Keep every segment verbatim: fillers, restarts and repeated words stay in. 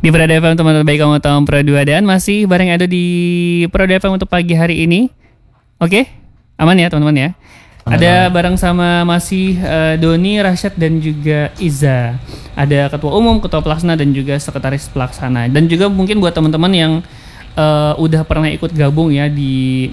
Di Pro dua F M teman-teman baik kamu tahu Pro dua dan masih bareng Edo di Pro dua F M untuk pagi hari ini. Oke, aman ya teman-teman ya. Aman. Ada bareng sama masih uh, Doni, Rashad dan juga Iza. Ada ketua umum, ketua pelaksana dan juga sekretaris pelaksana. Dan juga mungkin buat teman-teman yang uh, udah pernah ikut gabung ya di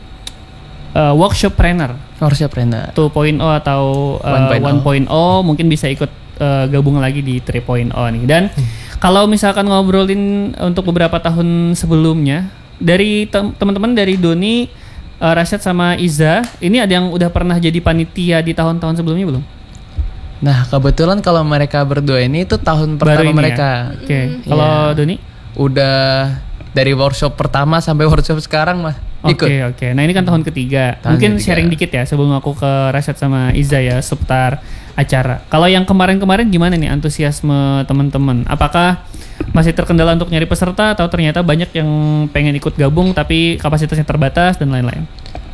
uh, workshop trainer. Workshop trainer dua titik nol atau uh, satu titik nol mungkin bisa ikut uh, gabung lagi di tiga titik nol nih. Dan hmm. kalau misalkan ngobrolin untuk beberapa tahun sebelumnya, dari tem- teman-teman dari Doni, uh, Rashad sama Iza, ini ada yang udah pernah jadi panitia di tahun-tahun sebelumnya belum? Nah, kebetulan kalau mereka berdua ini itu tahun pertama ini mereka. Ya? Oke. Okay. Hmm. Kalau yeah. Doni? Udah dari workshop pertama sampai workshop sekarang mah ikut. Oke, okay, oke. Okay. Nah, ini kan tahun ketiga. Tahun Mungkin ketiga. Sharing dikit ya sebelum aku ke Rashad sama Iza ya seputar acara. Kalau yang kemarin-kemarin gimana nih antusiasme teman-teman? Apakah masih terkendala untuk nyari peserta atau ternyata banyak yang pengen ikut gabung tapi kapasitasnya terbatas dan lain-lain?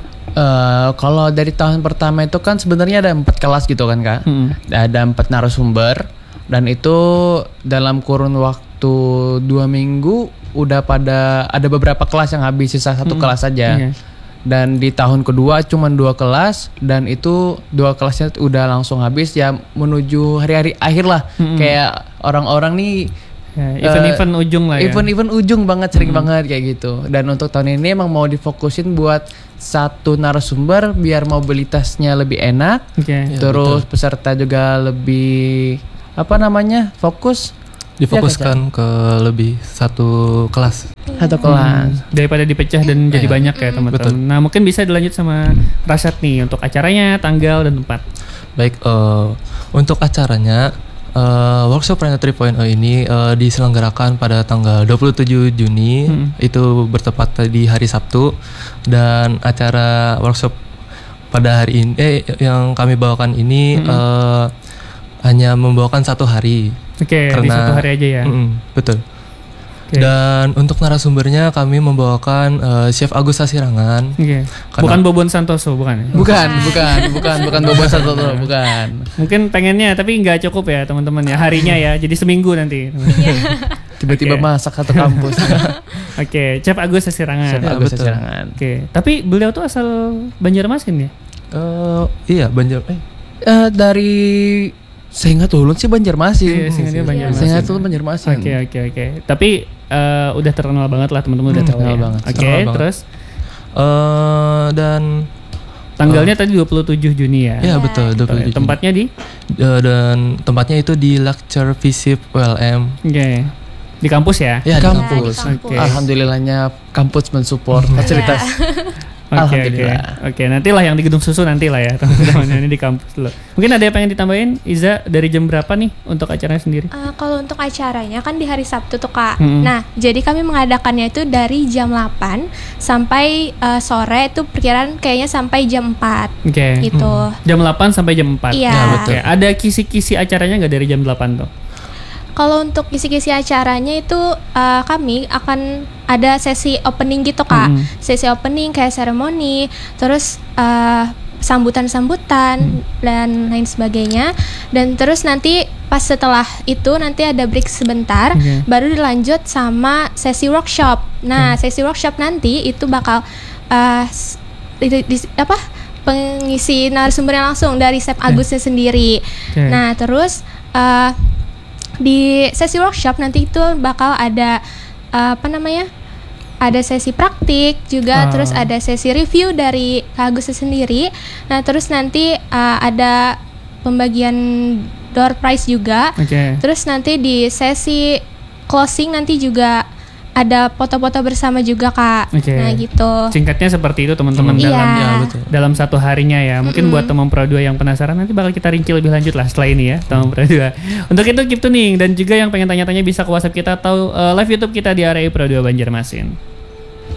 Uh, kalau dari tahun pertama itu kan sebenarnya ada empat kelas gitu kan Kak. Hmm. Ada empat narasumber dan itu dalam kurun waktu dua minggu udah pada ada beberapa kelas yang habis, sisa satu hmm. kelas saja. Okay. Dan di tahun kedua cuma dua kelas dan itu dua kelasnya udah langsung habis ya menuju hari-hari akhir lah. Hmm. Kayak orang-orang nih ya, event-event uh, ujung lah ya. Event-event ujung banget, sering hmm. banget kayak gitu. Dan untuk tahun ini emang mau difokusin buat satu narasumber biar mobilitasnya lebih enak. Okay. Terus ya, peserta juga lebih apa namanya? fokus difokuskan ya, ke lebih satu kelas. Satu kelas. Hmm, daripada dipecah dan jadi yeah. banyak ya teman-teman. Betul. Nah, mungkin bisa dilanjut sama Rashad nih untuk acaranya, tanggal dan tempat. Baik, uh, untuk acaranya uh, workshop Trainer tiga titik nol ini uh, diselenggarakan pada tanggal dua puluh tujuh Juni, hmm. itu bertepat di hari Sabtu, dan acara workshop pada hari ini eh yang kami bawakan ini hmm. uh, hanya membawakan satu hari. Oke, okay, di satu hari aja ya. Mm, betul. Okay. Dan untuk narasumbernya kami membawakan uh, Chef Agus Sasirangan. Okay. Bukan Bobon Santoso, bukan? Bukan, bukan, bukan, bukan Bobon Santoso, bukan. Mungkin pengennya, tapi nggak cukup ya teman-teman ya harinya ya. Jadi seminggu nanti. Tiba-tiba okay. masak satu kampus. Oke, okay. Chef Agus Sasirangan. Chef Agus Sasirangan. Oke, okay. Tapi beliau tuh asal Banjarmasin ya? Uh, iya, Banjar. Eh. Uh, dari saya ingat ulun sih Banjarmasin. Iya, saya ingat Banjarmasin. Saya ingat ulun Banjarmasin. Oke, oke, oke. Tapi uh, udah terkenal banget lah teman-teman, udah hmm, terkenal ya. banget. Oke, okay, terus uh, dan tanggalnya uh, tadi dua puluh tujuh Juni ya. Iya, betul, dua puluh tujuh. Tempatnya di uh, dan tempatnya itu di Lecture Visip U L M. Oke. Okay. Di kampus ya? Ya, di kampus. Ya, di kampus. Okay. Alhamdulillahnya kampus mensupport fasilitas. Oke, oke. Oke, nantilah yang di Gedung Susu nantilah ya teman-teman, ini di kampus dulu. Mungkin ada yang pengen ditambahin, Iza, dari jam berapa nih untuk acaranya sendiri? Uh, kalau untuk acaranya kan di hari Sabtu tuh Kak. Hmm. Nah, jadi kami mengadakannya itu dari jam delapan sampai uh, sore itu perkiraan kayaknya sampai jam empat. Oke. Okay. Gitu. Hmm. Jam delapan sampai jam empat. Iya. Nah, betul. Okay. Ada kisi-kisi acaranya nggak dari jam delapan tuh? Kalau untuk kisi-kisi acaranya itu uh, kami akan ada sesi opening gitu Kak. Mm. Sesi opening kayak seremoni, terus uh, sambutan-sambutan mm. dan lain sebagainya. Dan terus nanti pas setelah itu nanti ada break sebentar, okay. baru dilanjut sama sesi workshop. Nah, mm. sesi workshop nanti itu bakal uh, di, di, apa? pengisi narasumbernya langsung dari Chef okay. Agusnya sendiri. Okay. Nah, terus uh, di sesi workshop nanti itu bakal ada uh, apa namanya? Ada sesi praktik juga, uh. terus ada sesi review dari Kak Agusnya sendiri. Nah, terus nanti uh, ada pembagian door prize juga. Okay. Terus nanti di sesi closing nanti juga ada foto-foto bersama juga Kak. Okay. Nah gitu. Singkatnya seperti itu teman-teman hmm. dalam iya. ya, dalam satu harinya ya. Mungkin mm-hmm. buat teman Pro dua yang penasaran nanti bakal kita rinci lebih lanjut lah setelah ini ya teman Pro dua. Untuk itu keep tuning dan juga yang pengen tanya-tanya bisa ke WhatsApp kita atau uh, live YouTube kita di area Pro dua Banjarmasin.